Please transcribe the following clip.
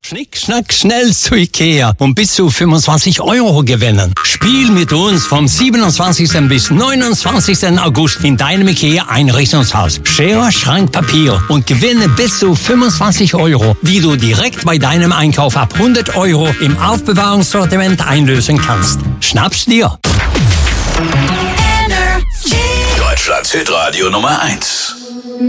Schnick, schnack, schnell zu Ikea und bis zu 25 € gewinnen. Spiel mit uns vom 27. bis 29. August in deinem Ikea-Einrichtungshaus. Schere, Schrank, Papier und gewinne bis zu 25 €, die du direkt bei deinem Einkauf ab 100 € im Aufbewahrungssortiment einlösen kannst. Schnapp's dir! Deutschlands Hitradio Nummer 1.